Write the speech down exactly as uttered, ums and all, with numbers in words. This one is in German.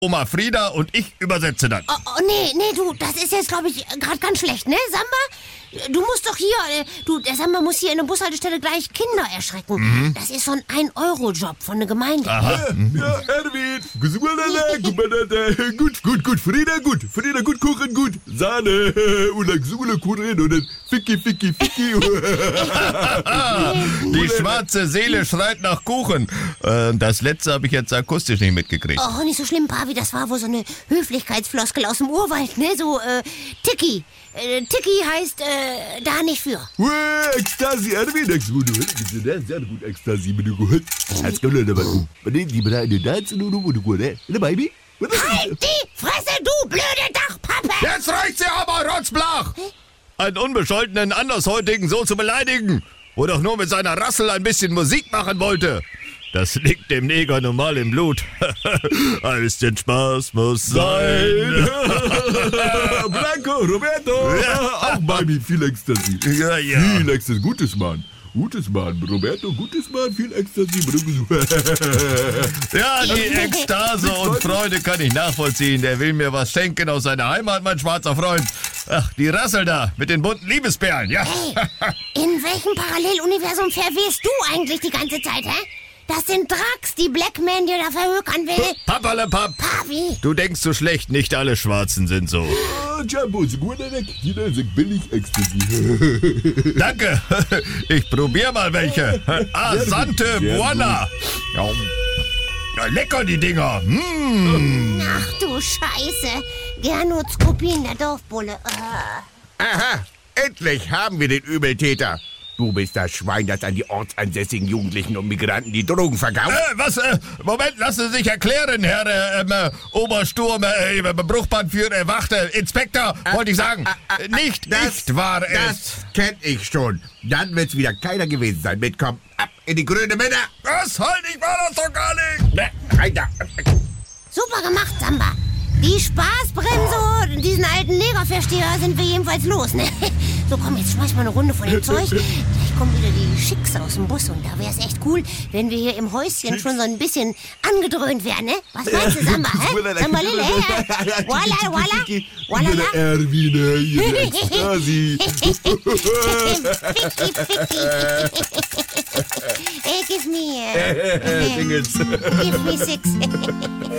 Oma Frieda und ich übersetze dann. Oh, oh, nee, nee, du, das ist jetzt, glaube ich, gerade ganz schlecht, ne, Samba? Du musst doch hier, äh, du, der Samba muss hier in der Bushaltestelle gleich Kinder erschrecken. Mhm. Das ist so ein ein-Euro-Job von der Gemeinde. Aha. Ja, Erwin, gut, gut, gut, Frieda, gut, Frieda, gut, Kuchen, gut, Sahne, und Xule, Kuchen, und Ficky, Ficky, Ficky. Die schwarze Seele schreit nach Kuchen. Äh, das letzte habe ich jetzt akustisch nicht mitgekriegt. Oh, nicht so schlimm, Pavi, das war wohl so eine Höflichkeitsfloskel aus dem Urwald, ne, so, äh, Tiki. Äh, Tiki heißt, äh, da nicht für. Ekstasi, Erwin, Ekstasi, sehr gut, Ekstasi, wenn du gut. Als Gönner, aber du, wenn die Beine da sind, du, du, du, ne, Baby? Halt die Fresse, du blöde Dachpappe! Jetzt reicht sie aber, Rotzblach! Einen unbescholtenen Andershäutigen so zu beleidigen, wo doch nur mit seiner Rassel ein bisschen Musik machen wollte. Das liegt dem Neger normal im Blut. Ein bisschen Spaß muss sein. Blanco, Roberto, Ja. auch Baby, viel Ekstasi. Ja, ja. Viel Ekstasi, gutes Mann. Gutes Mann, Roberto, gutes Mann, viel Ekstasi. Ja, die Ekstase und Freude kann ich nachvollziehen. Der will mir was schenken aus seiner Heimat, mein schwarzer Freund. Ach, die Rassel da mit den bunten Liebesperlen, ja. Hey, in welchem Paralleluniversum verwehst du eigentlich die ganze Zeit, hä? Das sind Drax, die Blackman dir da verhökern will. Papperlepapp. Pavi. Du denkst so schlecht, nicht alle Schwarzen sind so. Jumbo, ist gut, jeder ist billig Ekstasi. Danke. Ich probier mal welche. Asante Sehr Buona. Ja, lecker die Dinger. Mm. Ach du Scheiße. Gernot Skopin, der Dorfbulle. Äh. Aha, endlich haben wir den Übeltäter. Du bist das Schwein, das an die ortsansässigen Jugendlichen und Migranten die Drogen verkauft. Äh, was? Äh, Moment, lassen Sie sich erklären, Herr äh, äh, Obersturm, äh, Bruchbandführer, Wachte, Inspektor, wollte ich sagen. äh, äh, nicht das, ich war es. Das kenn ich schon. Dann wird's wieder keiner gewesen sein. Mitkommen, ab in die grüne Männer. Was? Halt, ich war das doch gar nicht. Ne, rein da. Super gemacht, Samba. Die Spaßbremse und diesen alten Negerversteher sind wir jedenfalls los, ne? So, komm, jetzt schmeiß mal eine Runde von dem Zeug. Gleich kommen wieder die Schicks aus dem Bus und da wär's echt cool, wenn wir hier im Häuschen schon so ein bisschen angedröhnt wären, ne? Was meinst du, Samba, hä? Samba, Lille, hä? Walla, walla, walla, Erwin, hier, Ekstasi. Ficky, ficky. Hey, give me, uh, Dingens. give me six.